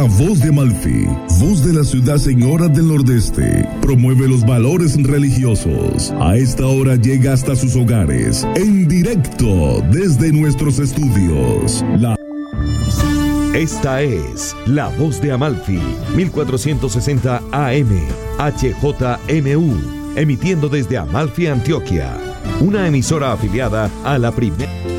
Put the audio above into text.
voz de Amalfi, voz de la ciudad señora del Nordeste, promueve los valores religiosos. A esta hora llega hasta sus hogares, en directo desde nuestros estudios. Esta es La Voz de Amalfi, 1460 AM, HJMU, emitiendo desde Amalfi, Antioquia, una emisora afiliada a la primera.